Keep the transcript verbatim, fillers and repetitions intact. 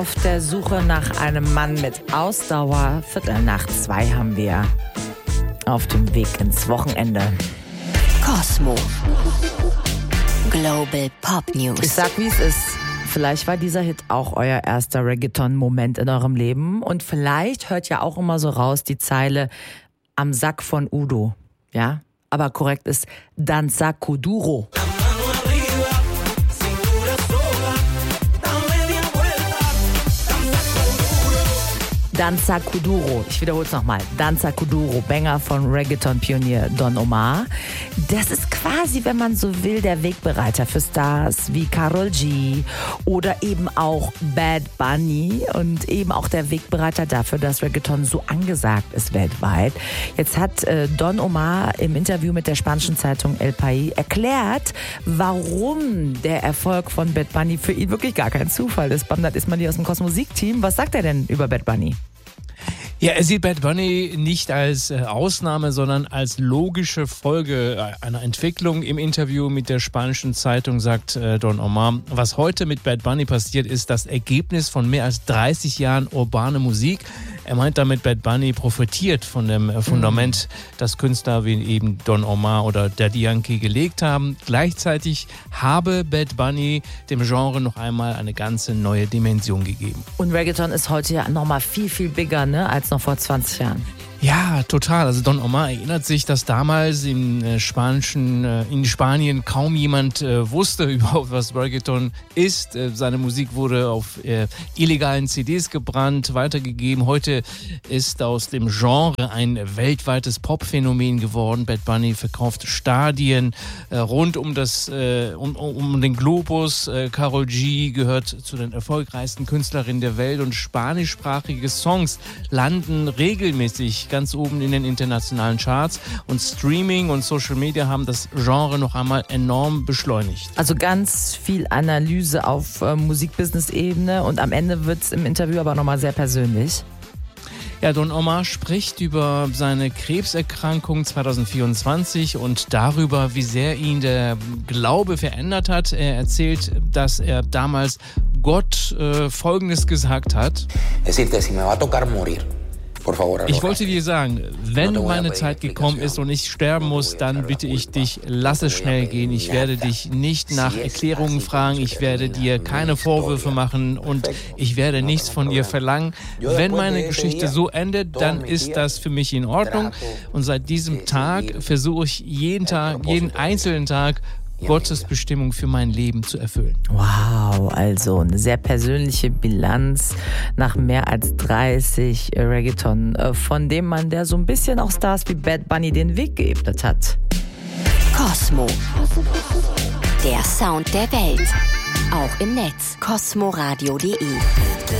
Auf der Suche nach einem Mann mit Ausdauer. Viertel nach zwei haben wir auf dem Weg ins Wochenende. Cosmo. Global Pop News. Ich sag, wie es ist. Vielleicht war dieser Hit auch euer erster Reggaeton-Moment in eurem Leben. Und vielleicht hört ja auch immer so raus die Zeile am Sack von Udo. Ja? Aber korrekt ist Danza Kuduro. Danza Kuduro, ich wiederhole es nochmal, Danza Kuduro, Banger von Reggaeton-Pionier Don Omar. Das ist quasi, wenn man so will, der Wegbereiter für Stars wie Karol G oder eben auch Bad Bunny und eben auch der Wegbereiter dafür, dass Reggaeton so angesagt ist weltweit. Jetzt hat äh, Don Omar im Interview mit der spanischen Zeitung El País erklärt, warum der Erfolg von Bad Bunny für ihn wirklich gar kein Zufall ist. Bamdad Ismaili aus dem Cosmo-Musik-Team. Was sagt er denn über Bad Bunny? Ja, er sieht Bad Bunny nicht als äh, Ausnahme, sondern als logische Folge äh, einer Entwicklung. Im Interview mit der spanischen Zeitung sagt äh, Don Omar, was heute mit Bad Bunny passiert, ist das Ergebnis von mehr als dreißig Jahren urbane Musik. Er meint damit, Bad Bunny profitiert von dem äh, Fundament, mhm. das Künstler wie eben Don Omar oder Daddy Yankee gelegt haben. Gleichzeitig habe Bad Bunny dem Genre noch einmal eine ganze neue Dimension gegeben. Und Reggaeton ist heute ja nochmal viel, viel bigger, ne, als noch vor zwanzig Jahren. Ja, total. Also Don Omar erinnert sich, dass damals im äh, spanischen, äh, in Spanien kaum jemand äh, wusste überhaupt, was Reggaeton ist. Äh, seine Musik wurde auf äh, illegalen C Ds gebrannt, weitergegeben. Heute ist aus dem Genre ein weltweites Popphänomen geworden. Bad Bunny verkauft Stadien äh, rund um das, äh, um, um den Globus. Äh, Karol G gehört zu den erfolgreichsten Künstlerinnen der Welt und spanischsprachige Songs landen regelmäßig ganz oben in den internationalen Charts und Streaming und Social Media haben das Genre noch einmal enorm beschleunigt. Also ganz viel Analyse auf äh, Musikbusiness-Ebene und am Ende wird es im Interview aber nochmal sehr persönlich. Ja, Don Omar spricht über seine Krebserkrankung zwanzig vierundzwanzig und darüber, wie sehr ihn der Glaube verändert hat. Er erzählt, dass er damals Gott äh, Folgendes gesagt hat. Decirte, si me va a tocar morir. Ich wollte dir sagen, wenn meine Zeit gekommen ist und ich sterben muss, dann bitte ich dich, lass es schnell gehen. Ich werde dich nicht nach Erklärungen fragen, ich werde dir keine Vorwürfe machen und ich werde nichts von dir verlangen. Wenn meine Geschichte so endet, dann ist das für mich in Ordnung. Und seit diesem Tag versuche ich jeden Tag, jeden einzelnen Tag, Gottes Bestimmung für mein Leben zu erfüllen. Wow, also eine sehr persönliche Bilanz nach mehr als dreißig Reggaeton, von dem man der so ein bisschen auch Stars wie Bad Bunny den Weg geebnet hat. Cosmo. Der Sound der Welt. Auch im Netz. cosmoradio punkt de